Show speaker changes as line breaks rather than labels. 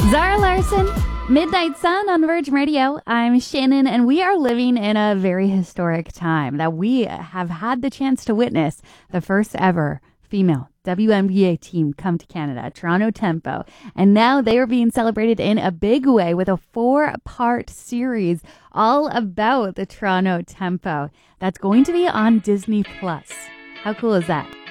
Zara Larson, Midnight Sun on Virgin Radio. I'm Shannon, and we are living in a very historic time that we have had the chance to witness the first ever female WNBA team come to Canada, Toronto Tempo. And now they are being celebrated in a big way with a 4-part series all about the Toronto Tempo that's going to be on Disney Plus. How cool is that?